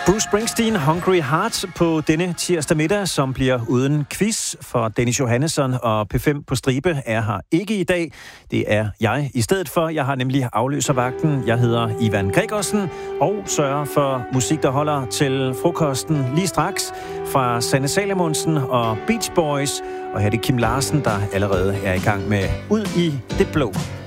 Bruce Springsteen, Hungry Heart på denne tirsdag middag, som bliver uden quiz, for Dennis Johannesson og P5 på stribe er her ikke i dag. Det er jeg i stedet for. Jeg har nemlig afløservagten. Jeg hedder Ivan Gregersen og sørger for musik, der holder til frokosten lige straks fra Sanne Salomonsen og Beach Boys. Og her er det Kim Larsen, der allerede er i gang med Ud i det blå.